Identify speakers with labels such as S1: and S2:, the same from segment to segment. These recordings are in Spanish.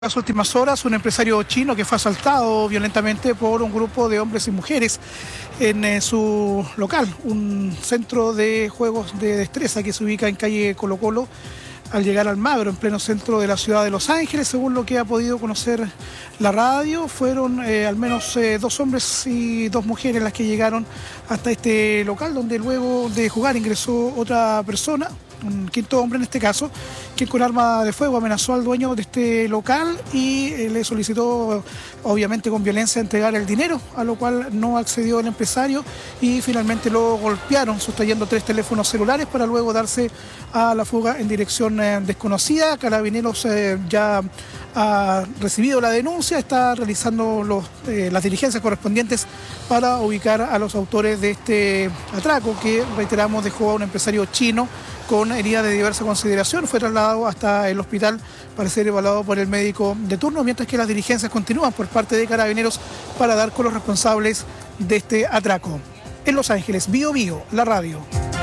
S1: Las últimas horas, un empresario chino que fue asaltado violentamente por un grupo de hombres y mujeres en su local, un centro de juegos de destreza que se ubica en calle Colo Colo, al llegar al Magro, en pleno centro de la ciudad de Los Ángeles. Según lo que ha podido conocer la radio, fueron al menos 2 hombres y 2 mujeres las que llegaron hasta este local, donde luego de jugar ingresó otra persona, un quinto hombre en este caso, quien con arma de fuego amenazó al dueño de este local y le solicitó, obviamente con violencia, entregar el dinero, a lo cual no accedió el empresario y finalmente lo golpearon, sustrayendo 3 teléfonos celulares para luego darse a la fuga en dirección desconocida. Carabineros ya ha recibido la denuncia, está realizando las diligencias correspondientes para ubicar a los autores de este atraco que, reiteramos, dejó a un empresario chino con heridas de diversa consideración. Fue trasladado hasta el hospital para ser evaluado por el médico de turno, mientras que las diligencias continúan por parte de Carabineros para dar con los responsables de este atraco. En Los Ángeles, Bio Bio, la radio.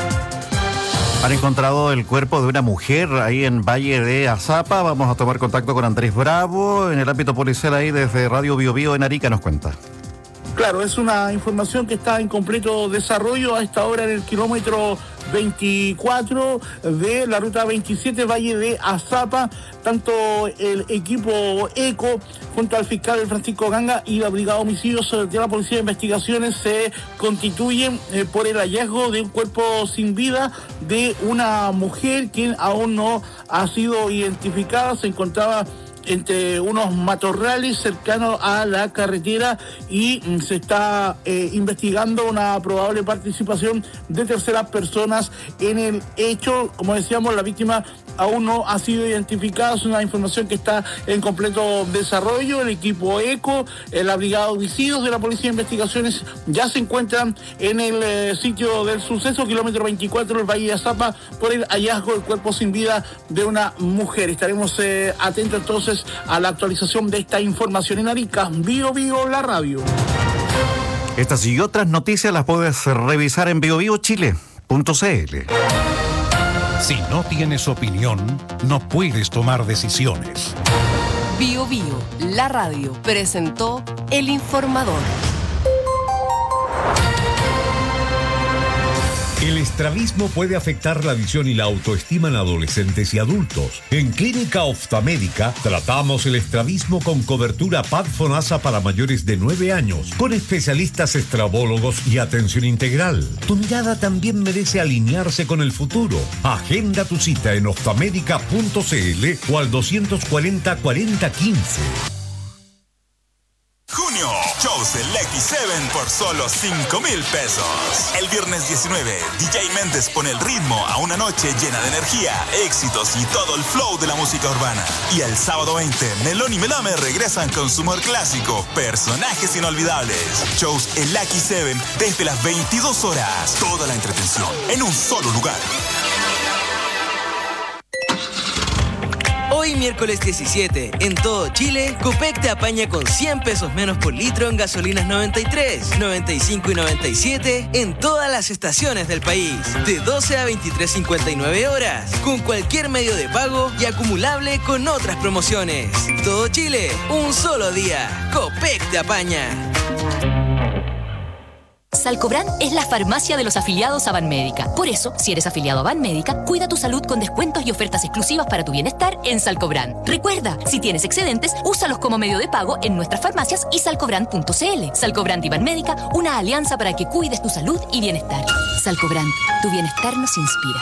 S2: Han encontrado el cuerpo de una mujer ahí en Valle de Azapa. Vamos a tomar contacto con Andrés Bravo, en el ámbito policial ahí desde Radio Bio Bio en Arica, nos cuenta.
S3: Claro, es una información que está en completo desarrollo a esta hora en el kilómetro 24 de la ruta 27 Valle de Azapa. Tanto el equipo ECO junto al fiscal Francisco Ganga y la Brigada de Homicidios de la Policía de Investigaciones se constituyen por el hallazgo de un cuerpo sin vida de una mujer quien aún no ha sido identificada. Se encontraba entre unos matorrales cercanos a la carretera y se está investigando una probable participación de terceras personas en el hecho. Como decíamos, la víctima aún no ha sido identificada, es una información que está en completo desarrollo. El equipo ECO, la Brigada de Homicidios de la Policía de Investigaciones ya se encuentran en el sitio del suceso, kilómetro 24 del Valle de Azapa, por el hallazgo del cuerpo sin vida de una mujer. Estaremos atentos entonces a la actualización de esta información en Arica. Bio Bio, la radio.
S2: Estas y otras noticias las puedes revisar en biobiochile.cl.
S4: Si no tienes opinión, no puedes tomar decisiones.
S5: Bio Bio, la radio, presentó El Informador.
S6: El estrabismo puede afectar la visión y la autoestima en adolescentes y adultos. En Clínica Oftalmédica tratamos el estrabismo con cobertura PAD-FONASA para mayores de 9 años, con especialistas estrabólogos y atención integral. Tu mirada también merece alinearse con el futuro. Agenda tu cita en oftalmedica.cl o al 240-4015.
S7: Junio, shows del X7 por solo 5,000 pesos. El viernes 19, DJ Méndez pone el ritmo a una noche llena de energía, éxitos y todo el flow de la música urbana. Y el sábado 20, Melón y Melame regresan con su humor clásico, personajes inolvidables. Shows el X7 desde las 22 horas. Toda la entretención en un solo lugar.
S8: Hoy miércoles 17, en todo Chile, Copec te apaña con 100 pesos menos por litro en gasolinas 93, 95 y 97 en todas las estaciones del país. De 12 a 23:59 horas, con cualquier medio de pago y acumulable con otras promociones. Todo Chile, un solo día. Copec te apaña.
S9: Salcobran es la farmacia de los afiliados a Banmédica. Por eso, si eres afiliado a Banmédica, cuida tu salud con descuentos y ofertas exclusivas para tu bienestar en Salcobran. Recuerda, si tienes excedentes, úsalos como medio de pago en nuestras farmacias y salcobran.cl. Salcobran y Banmédica, una alianza para que cuides tu salud y bienestar. Salcobran, tu bienestar nos inspira.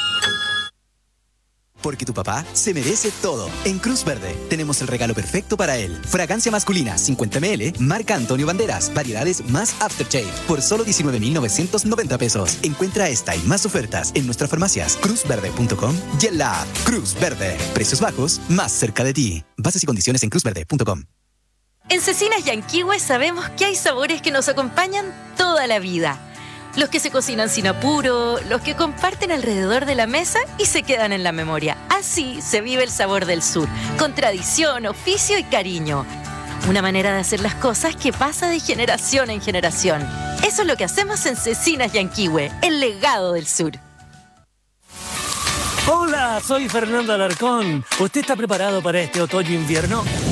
S10: Porque tu papá se merece todo. En Cruz Verde tenemos el regalo perfecto para él. Fragancia masculina 50 ml, marca Antonio Banderas, variedades más Aftershave, por solo 19,990 pesos. Encuentra esta y más ofertas en nuestras farmacias, cruzverde.com y en la app Cruz Verde. Precios bajos, más cerca de ti. Bases y condiciones en cruzverde.com.
S11: En Cecinas Yanquihue sabemos que hay sabores que nos acompañan toda la vida. Los que se cocinan sin apuro, los que comparten alrededor de la mesa y se quedan en la memoria. Así se vive el sabor del sur, con tradición, oficio y cariño. Una manera de hacer las cosas que pasa de generación en generación. Eso es lo que hacemos en Cecinas Yanquihue, el legado del sur.
S12: Hola, soy Fernando Alarcón. ¿Usted está preparado para este otoño-invierno?